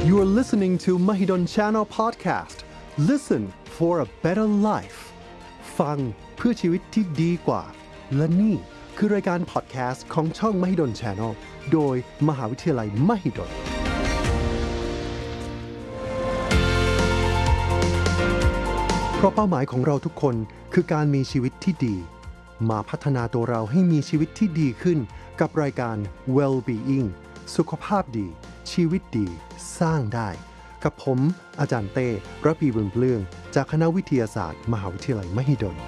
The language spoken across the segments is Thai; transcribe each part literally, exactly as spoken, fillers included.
You are listening to Mahidol Channel Podcast. Listen for a better life. ฟังเพื่อชีวิตที่ดีกว่าและนี่คือรายการพอดแคสต์ของช่อง Mahidol Channel โดยมหาวิทยาลัย Mahidolเพราะเป้าหมายของเราทุกคนคือการมีชีวิตที่ดีมาพัฒนาตัวเราให้มีชีวิตที่ดีขึ้นกับรายการ Well-being สุขภาพดีชีวิตดีสร้างได้กับผมอาจารย์เต้ระพีบุญเปลื้องจากคณะวิทยาศาสตร์มหาวิทยาลัยมหิดล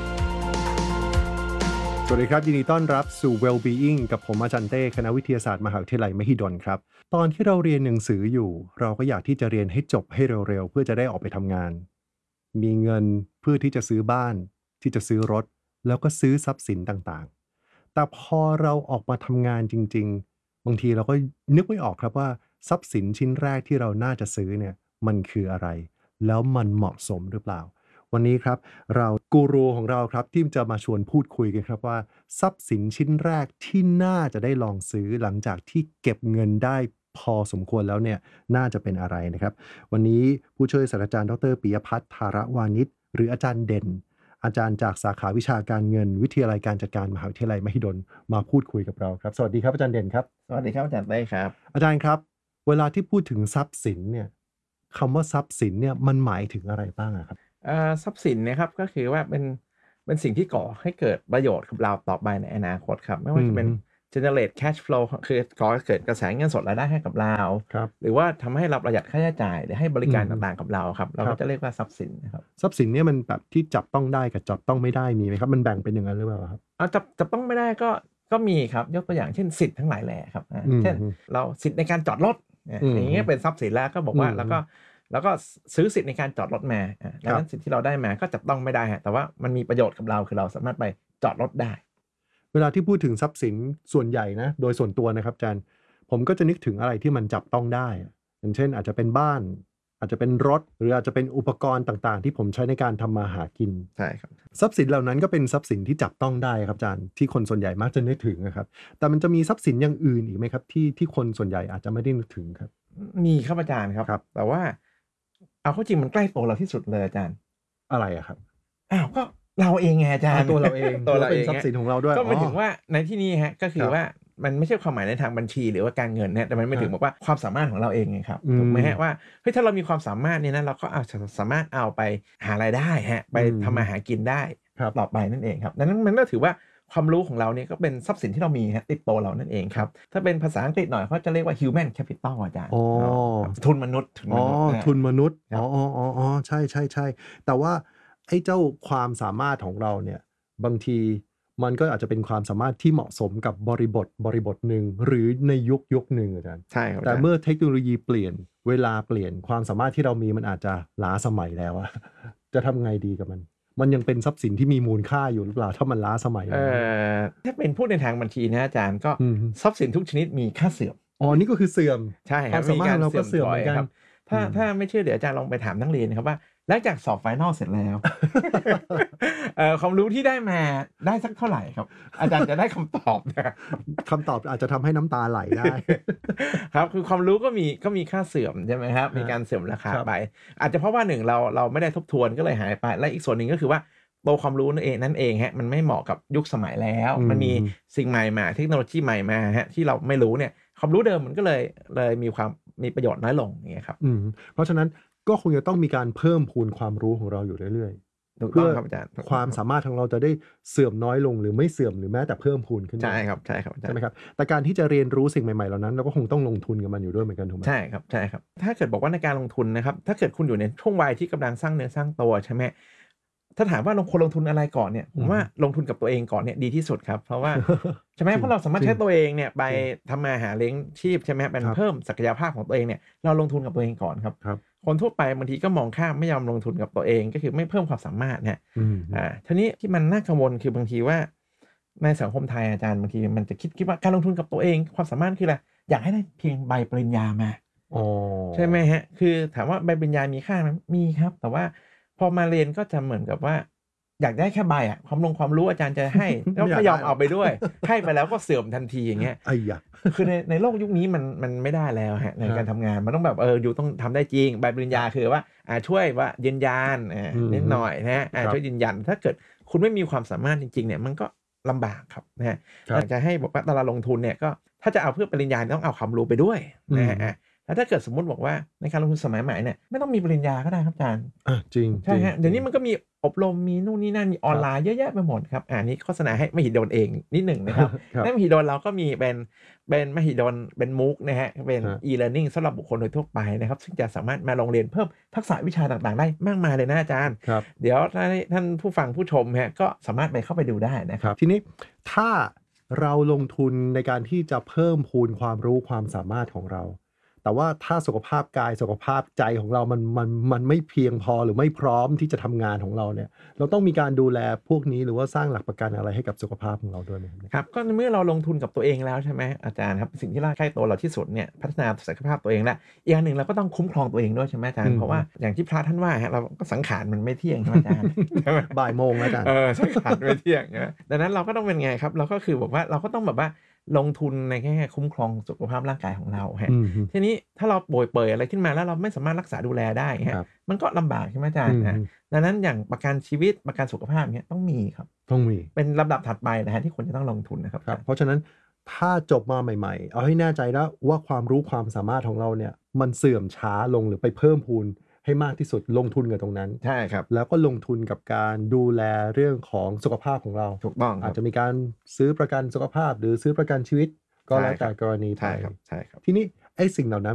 สวัสดีครับยินดีต้อนรับสู่ Well-being กับผมอาจารย์เต้คณะวิทยาศาสตร์มหาวิทยาลัยมหิดลครับตอนที่เราเรียนหนังสืออยู่เราก็อยากที่จะเรียนให้จบให้เร็วๆเพื่อจะได้ออกไปทำงานมีเงินเพื่อที่จะซื้อบ้านที่จะซื้อรถแล้วก็ซื้อทรัพย์สินต่างๆแต่พอเราออกมาทำงานจริงๆบางทีเราก็นึกไม่ออกครับว่าทรัพย์สินชิ้นแรกที่เราน่าจะซื้อเนี่ยมันคืออะไรแล้วมันเหมาะสมหรือเปล่าวันนี้ครับเรากูรูของเราครับที่จะมาชวนพูดคุยกันครับว่าทรัพย์สินชิ้นแรกที่น่าจะได้ลองซื้อหลังจากที่เก็บเงินได้พอสมควรแล้วเนี่ยน่าจะเป็นอะไรนะครับวันนี้ผู้ช่วยศาสตราจารย์ดรปิยพัฒน์ธารวานิชหรืออาจารย์เด่นอาจารย์จากสาขาวิชาการเงินวิทยาลัยการจัดการมหาวิทยาลัยมหิดลมาพูดคุยกับเราครับสวัสดีครับอาจารย์เด่นครับสวัสดีครับอาจารย์เต้ครับอาจารย์ครับเวลาที่พูดถึงทรัพย์สินเนี่ยคำว่าทรัพย์สินเนี่ยมันหมายถึงอะไรบ้างครับเอ่อทรัพย์สินเนี่ยครับก็คือว่าเป็นเป็นสิ่งที่ก่อให้เกิดประโยชน์กับเราต่อไปในอนาคตครับไม่ว่าจะเป็น generate cash flow คือก่อให้เกิดกระแสเงินสดรายได้ให้กับเราหรือว่าทำให้เราประหยัดค่าใช้จ่ายหรือให้บริการต่างๆกับเราครับเราก็จะเรียกว่าทรัพย์สินนะครับทรัพย์สินเนี่ยมันแบบที่จับต้องได้กับจับต้องไม่ได้มีไหมครับมันแบ่งเป็นอย่างนั้นหรือเปล่าครับเอาจับจับต้องไม่ได้ก็ก็มีครับยกตัวอย่างเช่นสิทธิ์ทั้งหลายแหล่ครับเช่นเราสิทธิ์ในการจอดรถอย่างเงี้ยเป็นทรัพย์สินแล้วก็บอกว่าแล้วก็แล้วก็ซื้อสิทธิ์ในการจอดรถมาดังนั้นสิทธิ์ที่เราได้มาก็จับต้องไม่ได้ฮะแต่ว่ามันมีประโยชน์กับเราคือเราสามารถไปจอดรถได้เวลาที่พูดถึงทรัพย์สินส่วนใหญ่นะโดยส่วนตัวนะครับอาจารย์ผมก็จะนึกถึงอะไรที่มันจับต้องได้อย่างเช่นอาจจะเป็นบ้านอาจจะเป็นรถหรืออาจจะเป็นอุปกรณ์ต่างๆที่ผมใช้ในการทำมาหากินใช่ครับทรัพย์สินเหล่านั้นก็เป็นทรัพย์สินที่จับต้องได้ครับอาจารย์ที่คนส่วนใหญ่มักจะนึกถึงนะครับแต่มันจะมีทรัพย์สินอย่างอื่นอีกไหมครับที่ที่คนส่วนใหญ่อาจจะไม่ได้นึกถึงครับมีครับอาจารย์ครับแต่ว่าเอาเข้าจริงมันใกล้ตัวเราที่สุดเลยอาจารย์อะไรอะครับอ้าวก็เราเองไงอาจารย์ตัวเราเองตัวเราเป็นทรัพย์สินของเราด้วยก็หมายถึงว่าในที่นี้ฮะก็คือว่ามันไม่ใช่ความหมายในทางบัญชีหรือว่าการเงินนะแต่มันหมายถึงบอกว่าความสามารถของเราเองไงครับถูกไหมฮะว่าเฮ้ยถ้าเรามีความสามารถเนี่ยนะเราก็เอาสามารถเอาไปหารายได้ฮะไปทำมาหากินได้ต่อไปนั่นเองครับดังนั้นมันก็ถือว่าความรู้ของเราเนี่ยก็เป็นทรัพย์สินที่เรามีฮะติดตัวเรานั่นเองครับถ้าเป็นภาษาอังกฤษหน่อยเขาจะเรียกว่า human capital อาจารย์ทุนมนุษย์ทุนมนุษย์ทุนมนุษย์อ๋ออ๋ออ๋อใช่ใช่ใช่แต่ว่าไอ้เจ้าความสามารถของเราเนี่ยบางทีมันก็อาจจะเป็นความสามารถที่เหมาะสมกับบริบทบริบทหนึ่งหรือในยุคยุคหนึ่งอาจารย์ใช่ครับแต่เมื่อเทคโนโลยีเปลี่ยนเวลาเปลี่ยนความสามารถที่เรามีมันอาจจะล้าสมัยแล้วอะจะทำไงดีกับมันมันยังเป็นทรัพย์สินที่มีมูลค่าอยู่หรือเปล่าถ้ามันล้าสมัยเอ่อถ้าเป็นพูดในทางบัญชีนะอาจารย์ก็ทรัพย์สินทุกชนิดมีค่าเสื่อมอ๋อนี่ก็คือเสื่อมใช่ครับมีการเราก็เสื่อมเหมือนกันถ้าถ้าไม่เชื่อเดี๋ยวอาจารย์ลองไปถามนักเรียนครับว่าหลังจากสอบไฟนอลเสร็จแล้วเอ่อความรู้ที่ได้มาได้สักเท่าไหร่ครับอาจารย์จะได้คำตอบนะคำตอบอาจจะทำให้น้ำตาไหลได้ครับคือความรู้ก็มีก็มีค่าเสื่อมใช่ไหมครับมีการเสื่อมราคาไปอาจจะเพราะว่าหนึ่งเราเราไม่ได้ทบทวนก็เลยหายไปและอีกส่วนหนึ่งก็คือว่าตัวความรู้นั่นเองนั่นเองฮะมันไม่เหมาะกับยุคสมัยแล้วมันมีสิ่งใหม่มาเทคโนโลยีใหม่มาฮะที่เราไม่รู้เนี่ยความรู้เดิมมันก็เลยเลยมีความมีประโยชน์น้อยลงอย่างเงี้ยครับเพราะฉะนั้นก็คงจะต้องมีการเพิ่มพูนความรู้ของเราอยู่เรื่อยๆเพื่อความสามารถของเราจะได้เสื่อมน้อยลงหรือไม่เสื่อมหรือแม้แต่เพิ่มพูนขึ้นใช่ครับใช่ครับใช่ไหมครับแต่การที่จะเรียนรู้สิ่งใหม่ๆเหล่านั้นเราก็คงต้องลงทุนกับมันอยู่ด้วยเหมือนกันถูกไหมใช่ครับใช่ครับถ้าเกิดบอกว่าในการลงทุนนะครับถ้าเกิดคุณอยู่ในช่วงวัยที่กำลังสร้างเนื้อสร้างตัวใช่ไหมถ้าถามว่าลงคนลงทุนอะไรก่อนเนี่ยผมว่าลงทุนกับตัวเองก่อนเนี่ยดีที่สุดครับเพราะว่าใช่ไหมเพราะเราสามารถใช้ตัวเองเนี่ยไปทำมาหาเลี้ยงชีพใช่ไหมเป็นเพิ่มศักยภาพของตัวเองเนี่ยเราลงทุนกับตัวเองก่อนครับคนทั่วไปบางทีก็มองข้ามไม่ยอมลงทุนกับตัวเองก็คือไม่เพิ่มความสามารถเนี่ยอ่าทีนี้ที่มันน่ากังวลคือบางทีว่าในสังคมไทยอาจารย์บางทีมันจะคิดคิดว่าการลงทุนกับตัวเองความสามารถคืออะไรอยากให้ได้เพียงใบปริญญามาใช่ไหมฮะคือถามว่าใบปริญญามีค่าไหมมีครับแต่ว่าพอมาเรียนก็จะเหมือนกับว่าอยากได้แค่ใบอะความลงความรู้อาจารย์จะให้ แล้วไม่ยอมเอาไปด้วย ให้ไปแล้วก็เสื่อมทันทีอย่างเงี้ยไอ้ยะคือในในโลกยุคนี้มันมันไม่ได้แล้วฮะในการทำงานมันต้องแบบเอออยู่ต้องทำได้จริงใบปริญญาคือว่าอ่าช่วยว่ายืนยันอ่าอืมนิดหน่อยนะฮะอ่าครับช่วยยืนยันถ้าเกิดคุณไม่มีความสามารถจริงๆเนี่ยมันก็ลำบากครับนะฮะครับอยากจะให้บอกว่าตอนเราลงทุนเนี่ยก็ถ้าจะเอาเพื่อปริญญาต้องเอาความรู้ไปด้วยนะฮะอืมอ่ะแล้วถ้าเกิดสมมุติบอกว่าในการลงทุนสมัยใหม่เนี่ยไม่ต้องมีปริญญาก็ได้ครับอาจารย์อ่ะจริงใช่ฮะจริงเดี๋ยวนี้มันก็มีอบรมมีนู่นนี่นั่นมีออนไลน์เยอะแยะไปหมดครับอ่านี้โฆษณาให้มหิดลเองนิดหนึ่งนะครับครับในมหิดลเราก็มีเป็นเป็นมหิดลเป็นมุกนะฮะเป็นฮะ e-learning สำหรับบุคคลโดยทั่วไปนะครับซึ่งจะสามารถมาลงเรียนเพิ่มทักษะวิชาต่างๆได้มากมายเลยนะอาจารย์ครับเดี๋ยวถ้าท่านผู้ฟังผู้ชมฮะก็สามารถไปเข้าไปดูได้นะคครับ รับทีนี้ถ้าเราลงทุนในการที่จะเพิ่มพูนความรู้ความสามารถของเรา แต่ว่าถ้าสุขภาพกายสุขภาพใจของเรามันมันมันไม่เพียงพอหรือไม่พร้อมที่จะทำงานของเราเนี่ยเราต้องมีการดูแลพวกนี้หรือว่าสร้างหลักประกันอะไรให้กับสุขภาพของเราด้วยไหมครับครับก็เมื่อเราลงทุนกับตัวเองแล้วใช่ไหมอาจารย์ครับสิ่งที่เราใกล้ตัวเราที่สุดเนี่ยพัฒนาศักยภาพตัวเองแล้วอีกอย่างหนึ่งเราก็ต้องคุ้มครองตัวเองด้วยใช่ไหมอาจารอืย์มเพราะว่าอย่างที่พระท่านว่าฮะเราก็สังขารมันไม่เที่ยงใช่ไหมอาจารย์ ใช่ไหมบ่ายโมงแล้วอาจารย์เออสังขารไม่เที่ยงนะดังนั้นเราก็ต้องเป็นไงครับเราก็คือแบบว่าเราก็ต้องแบบว่าลงทุนในแค่คุ้มครองสุขภาพร่างกายของเราฮะอืมฮึทีนี้ถ้าเราป่วยเปื่อยอะไรขึ้นมาแล้วเราไม่สามารถรักษาดูแลได้ฮะครับมันก็ลำบากใช่ไหมอาจารย์อืมนะดังนั้นอย่างประกันชีวิตประกันสุขภาพเนี่ยต้องมีครับต้องมีเป็นลำดับถัดไปนะฮะที่ควรจะต้องลงทุนนะครับครับเพราะฉะนั้นถ้าจบมาใหม่ๆ เอาให้แน่ใจนะว่าความรู้ความสามารถของเราเนี่ยมันเสื่อมช้าลงหรือไปเพิ่มพูนให้มากที่สุดลงทุนกับตรงนั้นใช่ครับแล้วก็ลงทุนกับการดูแลเรื่องของสุขภาพของเราถูกต้องคอารัจบจะมีการซื้อประกันสุขภาพหรือซื้อประกันชีวิตก็แล้วแต่กรณีไปใช่ครับใช่ครับทีนี้ไอ้สิ่งเหล่านั้น